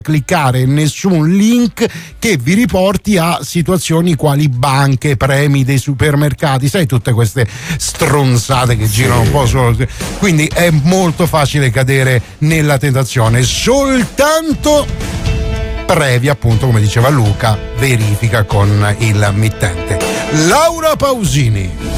cliccare nessun link che vi riporti a situazioni quali banche, premi dei supermercati, sai, tutte queste stronzate che girano un po' solo. Quindi è molto facile cadere nella tentazione, soltanto previa, appunto, come diceva Luca, verifica con il mittente. Laura Pausini.